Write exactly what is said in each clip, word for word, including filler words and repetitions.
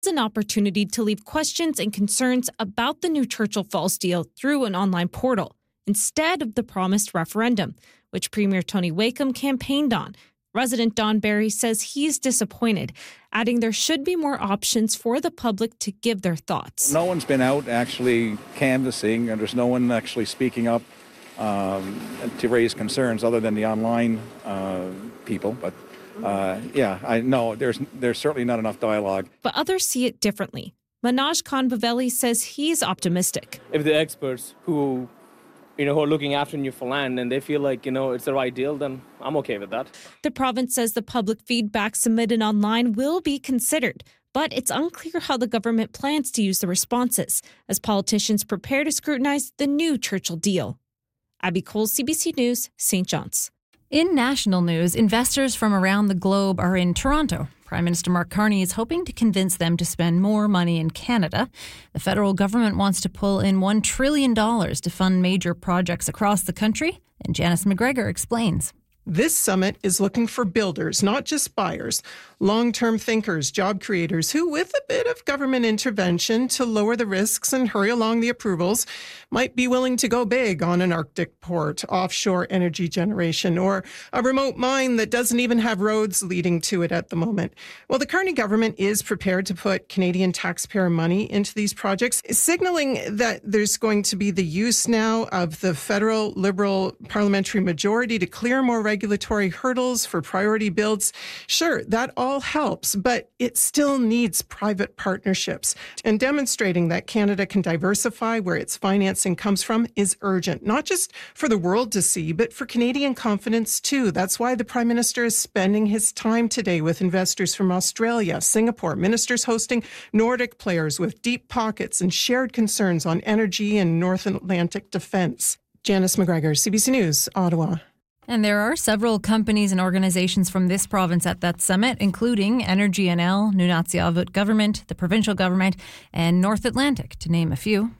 an opportunity to leave questions and concerns about the new Churchill Falls deal through an online portal instead of the promised referendum, which Premier Tony Wakeham campaigned on. Resident Don Barry says he's disappointed, adding there should be more options for the public to give their thoughts. No one's been out actually canvassing, and there's no one actually speaking up um, to raise concerns other than the online uh, people. But uh, yeah, I know there's there's certainly not enough dialogue. But others see it differently. Manoj Khanbavelli says he's optimistic. If the experts who you know, who are looking after Newfoundland and they feel like, you know, it's the right deal, then I'm okay with that. The province says the public feedback submitted online will be considered, but it's unclear how the government plans to use the responses as politicians prepare to scrutinize the new Churchill deal. Abby Cole, C B C News, Saint John's. In national news, investors from around the globe are in Toronto. Prime Minister Mark Carney is hoping to convince them to spend more money in Canada. The federal government wants to pull in one trillion dollars to fund major projects across the country, and Janice McGregor explains. This summit is looking for builders, not just buyers, long-term thinkers, job creators who, with a bit of government intervention to lower the risks and hurry along the approvals, might be willing to go big on an Arctic port, offshore energy generation, or a remote mine that doesn't even have roads leading to it at the moment. Well, the Carney government is prepared to put Canadian taxpayer money into these projects, signaling that there's going to be the use now of the federal Liberal parliamentary majority to clear more regulatory hurdles for priority builds. Sure, that all helps, but it still needs private partnerships. And demonstrating that Canada can diversify where its financing comes from is urgent, not just for the world to see, but for Canadian confidence too. That's why the Prime Minister is spending his time today with investors from Australia, Singapore, ministers hosting Nordic players with deep pockets and shared concerns on energy and North Atlantic defense. Janice McGregor, C B C News, Ottawa. And there are several companies and organizations from this province at that summit, including Energy N L, Nunatsiavut Government, the provincial government, and North Atlantic, to name a few.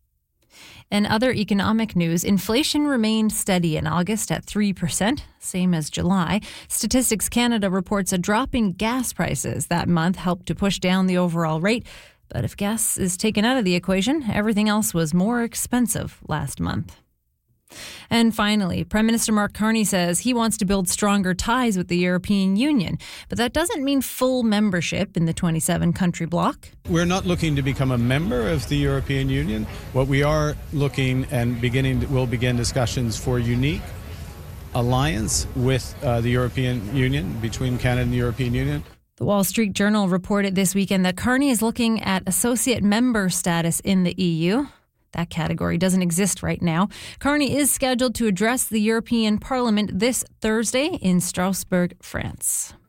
In other economic news, inflation remained steady in August at three percent, same as July. Statistics Canada reports a drop in gas prices that month helped to push down the overall rate. But if gas is taken out of the equation, everything else was more expensive last month. And finally, Prime Minister Mark Carney says he wants to build stronger ties with the European Union, but that doesn't mean full membership in the twenty-seven country bloc. We're not looking to become a member of the European Union. What we are looking and beginning, we'll begin discussions for unique alliance with uh, the European Union, between Canada and the European Union. The Wall Street Journal reported this weekend that Carney is looking at associate member status in the E U. That category doesn't exist right now. Carney is scheduled to address the European Parliament this Thursday in Strasbourg, France.